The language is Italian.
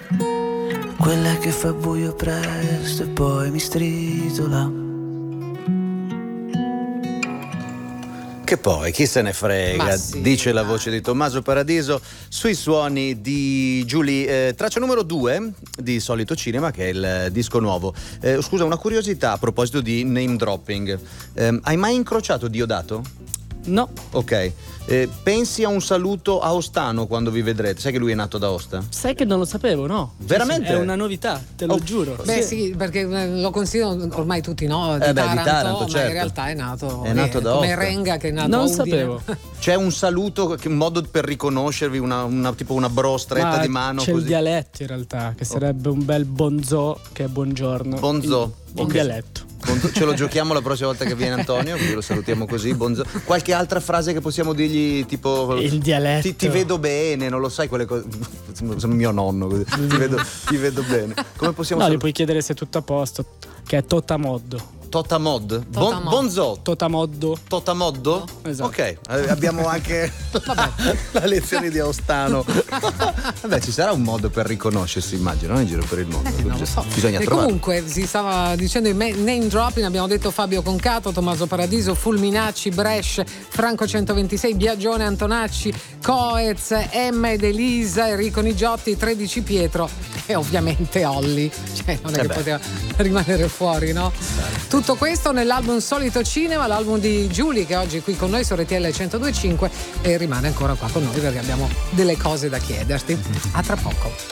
quella che fa buio presto e poi mi stritola. Che poi, chi se ne frega, sì, dice la voce di Tommaso Paradiso sui suoni di Giulie. Traccia numero 2 di Solito Cinema, che è il disco nuovo. Scusa, una curiosità a proposito di name dropping. Hai mai incrociato Diodato? No. Ok. Pensi a un saluto a Ostano quando vi vedrete? Sai che lui è nato ad Aosta? Sai che non lo sapevo, no? Veramente? È una novità, te lo giuro. Beh sì, perché lo considerano ormai tutti, no? Di Taranto, ma certo. in realtà è nato da come Aosta. Renga, che è nato Non a Udine. sapevo. C'è un saluto, un modo per riconoscervi, tipo una bro stretta Ma di mano? c'è così? il dialetto in realtà, che sarebbe un bel bonzo, che è buongiorno. Bonzo. Il dialetto. Ce lo giochiamo la prossima volta che viene Antonio, quindi lo salutiamo così. Bonzo. Qualche altra frase che possiamo dirgli, tipo il dialetto. Ti vedo bene, non lo sai quelle cose. Sono mio nonno così. Ti vedo bene. Come possiamo No, gli puoi chiedere se è tutto a posto, che è Totamoddo. Totamod? Bonzo. Totamoddo. Totamoddo? Esatto. Ok, abbiamo anche la lezione di Aostano. Vabbè, ci sarà un modo per riconoscersi, immagino, in giro per il mondo. Non lo so. Bisogna E trovare. comunque si stava dicendo i name dropping, abbiamo detto Fabio Concato, Tommaso Paradiso, Fulminacci, Brescia, Franco 126, Biagione, Antonacci, Coez, Emma ed Elisa, Enrico Nigiotti, 13 Pietro e ovviamente Olli. Cioè non è che poteva rimanere fuori, no? Tutto questo nell'album Solito Cinema, l'album di Giulie, che oggi è qui con noi su RTL 102.5 e rimane ancora qua con noi perché abbiamo delle cose da chiederti. A tra poco.